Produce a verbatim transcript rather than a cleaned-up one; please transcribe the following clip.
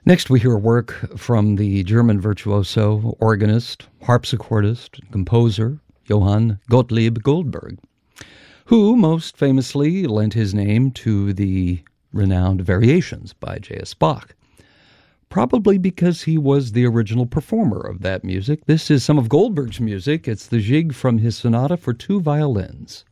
Next, we hear work from the German virtuoso, organist, harpsichordist, and composer Johann Gottlieb Goldberg, who most famously lent his name to the renowned Variations by J S Bach. Probably because he was the original performer of that music. This is some of Goldberg's music. It's the Jig from his Sonata for Two Violins.